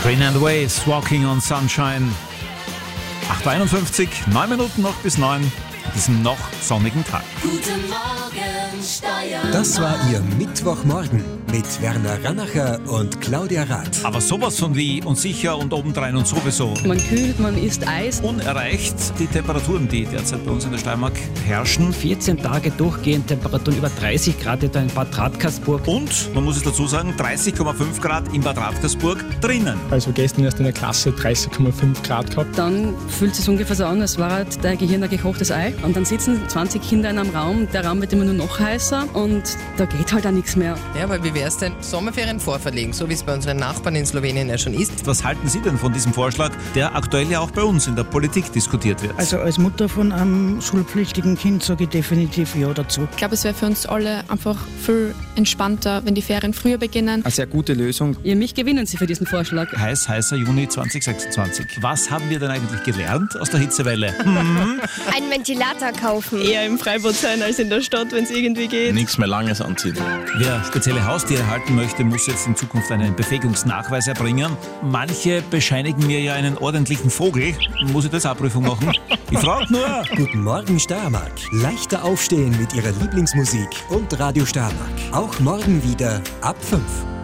Green and Waves, Walking on Sunshine. 8:51, 9 Minuten noch bis 9, an diesem noch sonnigen Tag. Guten Morgen, Steyr. Das war Ihr Mittwochmorgen mit Werner Rannacher und Claudia Rath. Aber sowas von wie und sicher und obendrein und sowieso. Man kühlt, man isst Eis. Unerreicht die Temperaturen, die derzeit bei uns in der Steiermark herrschen. 14 Tage durchgehend Temperaturen über 30 Grad etwa in Bad Radkersburg. Und, man muss es dazu sagen, 30,5 Grad in Bad Radkersburg drinnen. Also gestern erst in der Klasse 30,5 Grad gehabt. Dann fühlt es sich ungefähr so an, als war halt dein Gehirn ein gekochtes Ei. Und dann sitzen 20 Kinder in einem Raum, der Raum wird immer nur noch heißer und da geht halt auch nichts mehr. Ja, aber wie wäre es denn, Sommerferien vorverlegen, so wie es bei unseren Nachbarn in Slowenien ja schon ist? Was halten Sie denn von diesem Vorschlag, der aktuell ja auch bei uns in der Politik diskutiert wird? Also als Mutter von einem schulpflichtigen Kind sage ich definitiv ja dazu. Ich glaube, es wäre für uns alle einfach viel entspannter, wenn die Ferien früher beginnen. Eine sehr gute Lösung. Ja, mich gewinnen Sie für diesen Vorschlag. Heißer Juni 2026. Was haben wir denn eigentlich gelernt aus der Hitzewelle? Einen Ventilator kaufen. Eher im Freibad sein als in der Stadt, wenn es irgendwie geht. Nichts mehr Langes anziehen. Wer spezielle Haustiere halten möchte, muss jetzt in Zukunft einen Befähigungsnachweis erbringen. Manche bescheinigen mir ja einen ordentlichen Vogel. Muss ich das auch Prüfung machen? Ich frage nur. Guten Morgen Steiermark. Leichter aufstehen mit Ihrer Lieblingsmusik und Radio Steiermark. Auch morgen wieder ab 5.